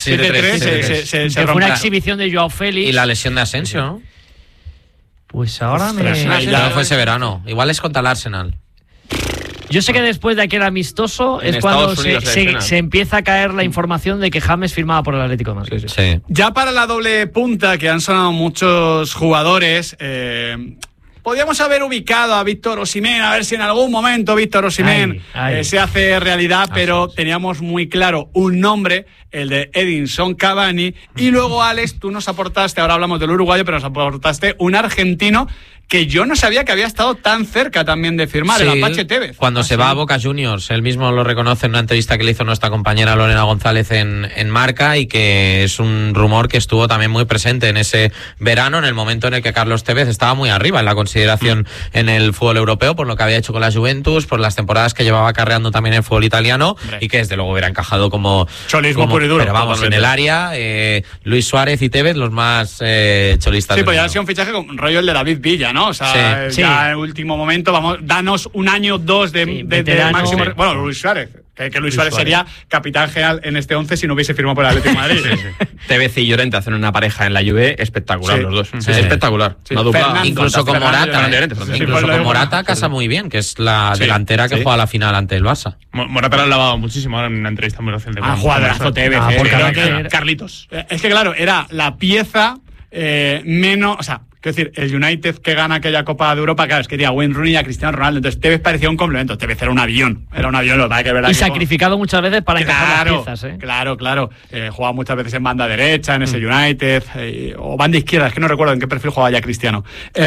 7-3 se fue una exhibición de Joao Félix. Y la lesión de Asensio, ¿no? Pues ahora no fue ese verano. Igual es contra el Arsenal. Yo sé que después de aquel amistoso es cuando se empieza a caer la información de que James firmaba por el Atlético de Madrid. Sí. Ya para la doble punta, que han sonado muchos jugadores, podíamos haber ubicado a Víctor Osimhen, a ver si en algún momento Víctor Osimhen se hace realidad, pero teníamos muy claro un nombre, el de Edinson Cavani, y luego, Alex, tú nos aportaste, ahora hablamos del uruguayo, pero nos aportaste un argentino que yo no sabía que había estado tan cerca también de firmar, el Apache Tevez. Cuando se va a Boca Juniors, él mismo lo reconoce en una entrevista que le hizo nuestra compañera Lorena González en Marca, y que es un rumor que estuvo también muy presente en ese verano, en el momento en el que Carlos Tevez estaba muy arriba en la consideración en el fútbol europeo, por lo que había hecho con la Juventus, por las temporadas que llevaba acarreando también en el fútbol italiano, y que desde luego hubiera encajado como cholismo puro y duro. Pero vamos, en el área, Luis Suárez y Tevez los más cholistas. Sí, pues ya ha sido un fichaje con rollo el de David Villa, ¿no? O sea, ya en el último momento, vamos, danos un año, dos de máximo. Bueno, Luis Suárez, que Luis Suárez sería capitán general en este 11 si no hubiese firmado por el Atlético de Madrid. Tevez y Llorente hacen una pareja en la Juve espectacular, los dos. Espectacular. Una dupla. Incluso con Morata. Incluso con Morata casa muy bien, que es la delantera que juega la final ante el Barça. Morata lo ha lavado muchísimo ahora en una entrevista muy reciente. Jugadorazo Tevez. Carlitos. Es que claro, era la pieza menos. O sea, quiero decir, el United que gana aquella Copa de Europa, claro, es que tenía a Wayne Rooney y a Cristiano Ronaldo, entonces Tevez parecía un complemento. Tevez era un avión, lo que verdad. Y sacrificado muchas veces para encajar las piezas, ¿eh? Claro. Jugaba muchas veces en banda derecha, en ese United, o banda izquierda, es que no recuerdo en qué perfil jugaba ya Cristiano.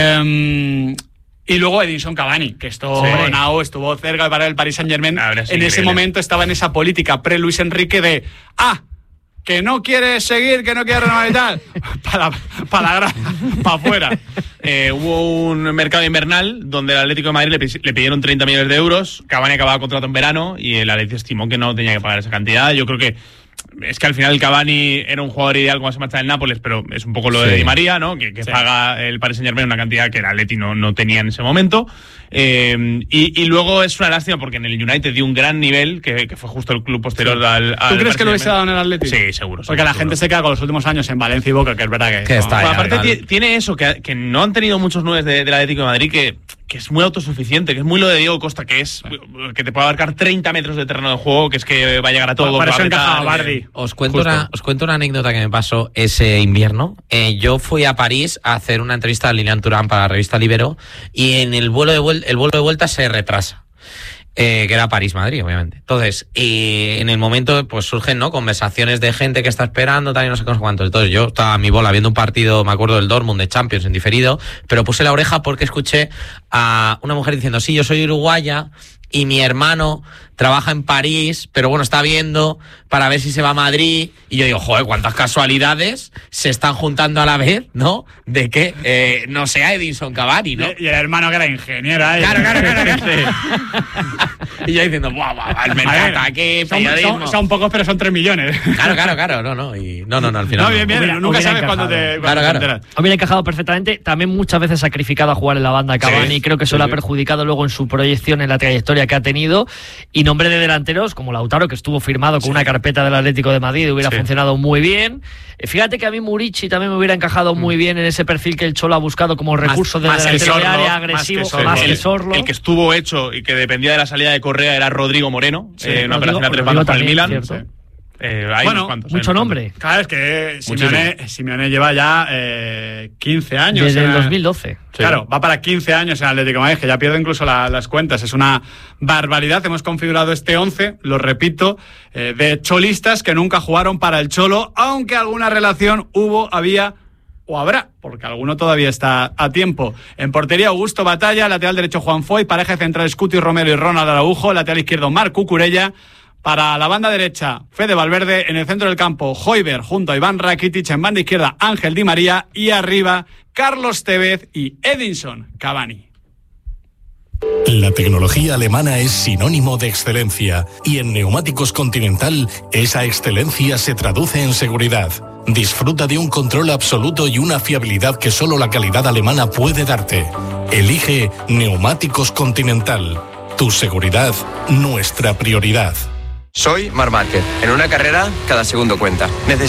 Y luego Edinson Cavani, que estuvo cerca para el Paris Saint-Germain. En ese momento estaba en esa política pre-Luis Enrique de que no quiere seguir, que no quiere renovar y tal, para afuera. Hubo un mercado invernal donde el Atlético de Madrid le pidieron 30 millones de euros, Cavani acababa contrato en verano y el Atlético estimó que no tenía que pagar esa cantidad. Yo creo que es que al final Cavani era un jugador ideal cuando se marcha del Nápoles, pero es un poco lo de Di María, ¿no? Que paga el Paris Saint-Germain una cantidad que el Atleti no tenía en ese momento. Y luego es una lástima porque en el United dio un gran nivel, que fue justo el club posterior al ¿Tú crees que lo hubiese dado en el Atleti? Sí, seguro. Porque la gente se queda con los últimos años en Valencia y Boca, que es verdad que está. Bueno, aparte tiene eso, que no han tenido muchos nueves del Atlético de Madrid, que es muy autosuficiente, que es muy lo de Diego Costa, que te puede abarcar 30 metros de terreno de juego, que es que va a llegar a todo. Para eso encaja Bardi. Os cuento una anécdota que me pasó ese invierno. Yo fui a París a hacer una entrevista a Lilian Thuram para la revista Libero, y en el vuelo de vuelta se retrasa. Que era París-Madrid, obviamente. Entonces, en el momento, pues surgen, ¿no?, conversaciones de gente que está esperando, tal y no sé cuántos. Entonces, yo estaba a mi bola viendo un partido, me acuerdo del Dortmund de Champions en diferido, pero puse la oreja porque escuché a una mujer diciendo: sí, yo soy uruguaya y mi hermano trabaja en París, pero bueno, está viendo para ver si se va a Madrid. Y yo digo, joder, cuántas casualidades se están juntando a la vez, ¿no? De que no sea Edinson Cavani, ¿no? Y el hermano que era ingeniero, ¿eh? Claro. Y yo diciendo, guau, el mercado aquí, periodismo. Son pocos, pero son 3 millones. Claro, no. No, al final. Bien, nunca sabes cuándo te enteras. Hubiera encajado perfectamente. También muchas veces sacrificado a jugar en la banda Cavani. Creo que eso lo ha perjudicado luego en su proyección, en la trayectoria que ha tenido. Y nombre de delanteros como Lautaro, que estuvo firmado con una carpeta del Atlético de Madrid, hubiera funcionado muy bien. Fíjate que a mí Murici también me hubiera encajado muy bien en ese perfil que el Cholo ha buscado como recurso de delantero de área, agresivo, más que Sorlo. El que estuvo hecho y que dependía de la salida de Correa era Rodrigo Moreno, una operación a 3 bandas para el Milan. Mucho nombre. Claro, es que Simeone lleva ya 15 años. Desde el 2012. Claro, va para 15 años en Atlético de Madrid, que ya pierde incluso las cuentas. Es una barbaridad. Hemos configurado este 11, lo repito, de cholistas que nunca jugaron para el Cholo, aunque alguna relación había o habrá, porque alguno todavía está a tiempo. En portería, Augusto Batalla, lateral derecho Juan Foy, pareja central Scuti Romero y Ronald Araujo, lateral izquierdo Marc Cucurella. Para la banda derecha, Fede Valverde. En el centro del campo, Højbjerg junto a Iván Rakitic. En banda izquierda, Ángel Di María. Y arriba, Carlos Tevez y Edinson Cavani. La tecnología alemana es sinónimo de excelencia. Y en Neumáticos Continental, esa excelencia se traduce en seguridad. Disfruta de un control absoluto y una fiabilidad que solo la calidad alemana puede darte. Elige Neumáticos Continental. Tu seguridad, nuestra prioridad. Soy Marc Márquez. En una carrera, cada segundo cuenta.